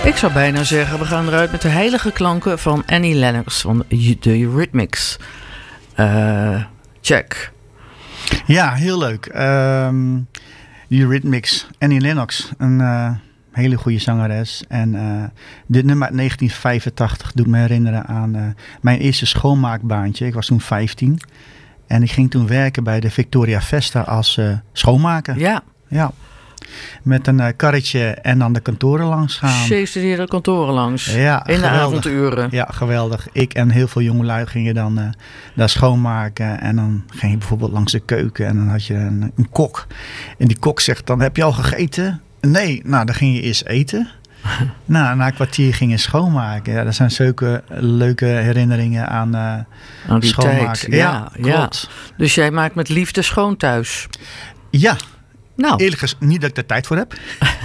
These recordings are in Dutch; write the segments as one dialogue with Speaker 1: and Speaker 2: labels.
Speaker 1: Ik zou bijna zeggen, we gaan eruit met de heilige klanken van Annie Lennox van de Eurythmics. Check.
Speaker 2: Ja, heel leuk. Eurythmics, Annie Lennox, een hele goede zangeres. En dit nummer uit 1985 doet me herinneren aan mijn eerste schoonmaakbaantje. Ik was toen 15 en ik ging toen werken bij de Victoria Vesta als schoonmaker. Ja. Met een karretje en dan de kantoren langs gaan.
Speaker 1: Sjeesde je de kantoren langs?
Speaker 2: Ja,
Speaker 1: in de
Speaker 2: geweldig.
Speaker 1: avonduren?
Speaker 2: Ja, geweldig. Ik en heel veel jongelui gingen dan daar schoonmaken. En dan ging je bijvoorbeeld langs de keuken en dan had je een kok. En die kok zegt dan, heb je al gegeten? Nee, nou dan ging je eerst eten. Nou, na een kwartier ging je schoonmaken. Ja, dat zijn zulke leuke herinneringen aan
Speaker 1: die
Speaker 2: schoonmaken.
Speaker 1: tijd.
Speaker 2: Ja, klopt.
Speaker 1: Dus jij maakt met liefde schoon thuis?
Speaker 2: Ja.
Speaker 1: Nou.
Speaker 2: Eerlijk gezegd, niet dat ik er tijd voor heb.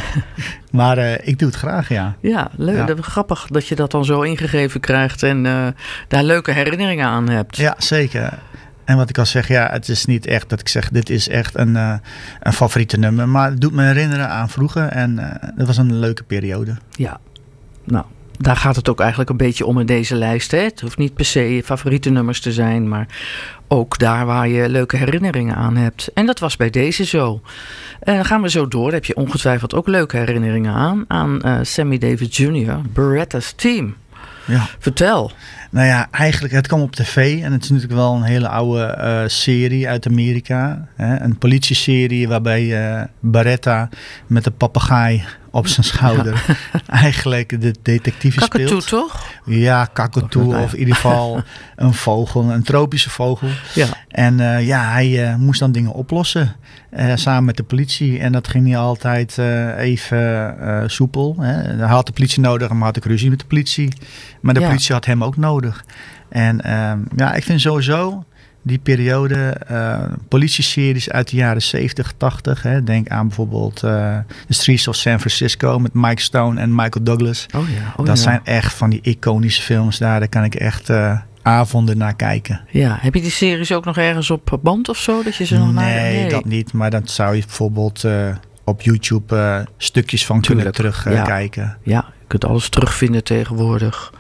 Speaker 2: Maar ik doe het graag, ja.
Speaker 1: Ja, leuk. Ja. Dat is grappig dat je dat dan zo ingegeven krijgt en daar leuke herinneringen aan hebt.
Speaker 2: Ja, zeker. En wat ik al zeg, ja, het is niet echt dat ik zeg, dit is echt een favoriete nummer. Maar het doet me herinneren aan vroeger en dat was een leuke periode.
Speaker 1: Ja, nou. Daar gaat het ook eigenlijk een beetje om in deze lijst. Hè? Het hoeft niet per se je favoriete nummers te zijn, maar ook daar waar je leuke herinneringen aan hebt. En dat was bij deze zo. Dan gaan we zo door. Daar heb je ongetwijfeld ook leuke herinneringen aan Sammy Davis Jr., Beretta's Team.
Speaker 2: Ja.
Speaker 1: Vertel.
Speaker 2: Nou ja, eigenlijk, het kwam op tv en het is natuurlijk wel een hele oude serie uit Amerika. Hè? Een politieserie waarbij Beretta met een papegaai op zijn schouder eigenlijk de detectieve speelt.
Speaker 1: Kakatoe, toch?
Speaker 2: Ja, kakatoe of in ieder geval een vogel, een tropische vogel. Ja. En hij moest dan dingen oplossen samen met de politie. En dat ging niet altijd even soepel. Hè. Hij had de politie nodig, maar had ik ruzie met de politie. Maar de politie had hem ook nodig. En ik vind sowieso die periode, politieseries uit de jaren 70, 80. Hè. Denk aan bijvoorbeeld The Streets of San Francisco met Mike Stone en Michael Douglas. Dat zijn echt van die iconische films. Daar kan ik echt avonden naar kijken.
Speaker 1: Ja, heb je die series ook nog ergens op band of zo? Dat je ze nog
Speaker 2: nee, dat niet. Maar dan zou je bijvoorbeeld op YouTube stukjes van kunnen terugkijken.
Speaker 1: Ja, je kunt alles terugvinden tegenwoordig.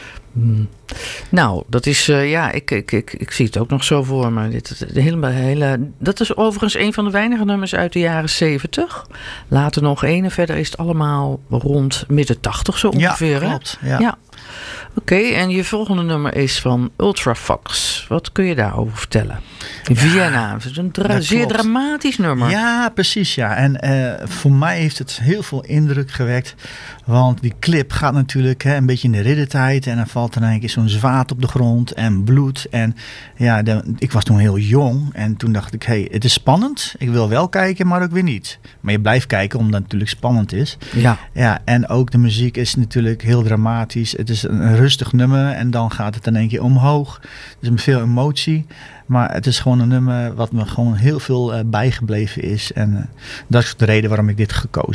Speaker 1: Nou, dat is, ik zie het ook nog zo voor me. Dat is overigens een van de weinige nummers uit de jaren 70. Later nog één en verder is het allemaal rond midden 80 zo ongeveer.
Speaker 2: Ja, klopt.
Speaker 1: Ja. Oké, en je volgende nummer is van Ultravox. Wat kun je daarover vertellen? Vienna, het is een zeer dramatisch nummer.
Speaker 2: Ja, precies, ja. En voor mij heeft het heel veel indruk gewekt. Want die clip gaat natuurlijk een beetje in de riddertijd. En dan valt er een keer zo'n zwaard op de grond en bloed. En ja, ik was toen heel jong. En toen dacht ik, het is spannend. Ik wil wel kijken, maar ook weer niet. Maar je blijft kijken omdat het natuurlijk spannend is. Ja, en ook de muziek is natuurlijk heel dramatisch. Het is een rustig nummer en dan gaat het in één keer omhoog. Dus met veel emotie. Maar het is gewoon een nummer wat me gewoon heel veel bijgebleven is. En dat is de reden waarom ik dit gekozen